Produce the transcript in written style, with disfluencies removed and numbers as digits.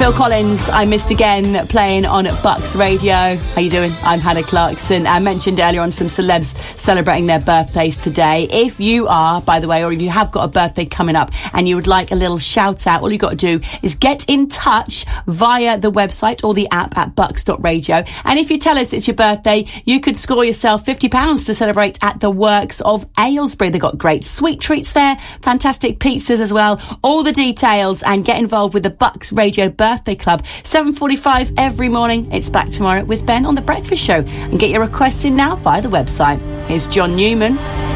Phil Collins, I Missed Again, playing on Bucks Radio. How you doing? I'm Hannah Clarkson. I mentioned earlier on some celebs celebrating their birthdays today. If you are, by the way, or if you have got a birthday coming up and you would like a little shout out, all you've got to do is get in touch via the website or the app at bucks.radio. And if you tell us it's your birthday, you could score yourself £50 to celebrate at the Works of Aylesbury. They've got great sweet treats there, fantastic pizzas as well. All the details, and get involved with the Bucks Radio Birthday Club. 7:45 every morning. It's back tomorrow with Ben on The Breakfast Show. And get your requests in now via the website. Here's John Newman.